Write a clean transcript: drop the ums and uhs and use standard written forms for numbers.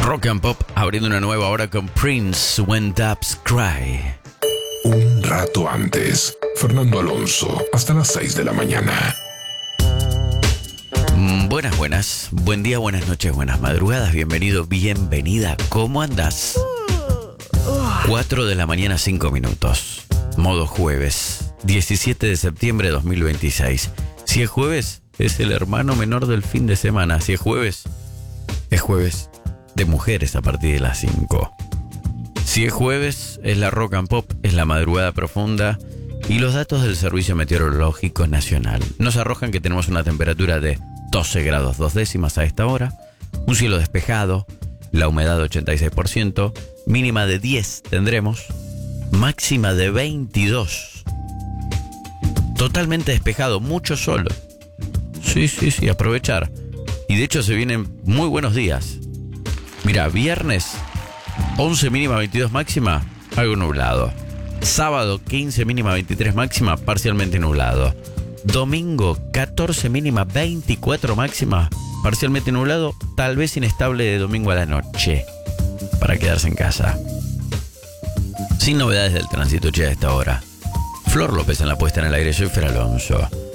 Rock and Pop abriendo una nueva hora con Prince, When Doves Cry. Un rato antes, Fernando Alonso, hasta las 6 de la mañana. Buenas, buen día, buenas noches, buenas madrugadas, bienvenido, bienvenida, ¿cómo andás? 4 de la mañana, 5 minutos, modo jueves, 17 de septiembre de 2026. Si es jueves, es el hermano menor del fin de semana. Si es jueves de mujeres a partir de las 5. Si es jueves, es la Rock and Pop, es la madrugada profunda. Y los datos del Servicio Meteorológico Nacional nos arrojan que tenemos una temperatura de 12 grados 2 décimas a esta hora, un cielo despejado, la humedad 86%, mínima de 10 tendremos, máxima de 22. Totalmente despejado, mucho sol. Sí, aprovechar. Y de hecho se vienen muy buenos días. Mira, viernes 11 mínima 22 máxima, algo nublado. Sábado 15 mínima 23 máxima, parcialmente nublado. Domingo 14 mínima 24 máxima, parcialmente nublado, tal vez inestable de domingo a la noche, para quedarse en casa. Sin novedades del tránsito ya a esta hora. Flor López en la puesta en el aire, soy Fer Alonso.